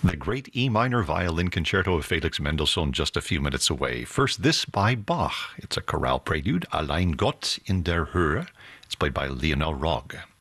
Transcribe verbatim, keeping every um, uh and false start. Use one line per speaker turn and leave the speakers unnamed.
The great E minor violin concerto of Felix Mendelssohn just a few minutes away. First, this by Bach. It's a chorale prelude, Allein Gott in der Höhe. It's played by Lionel Rogge.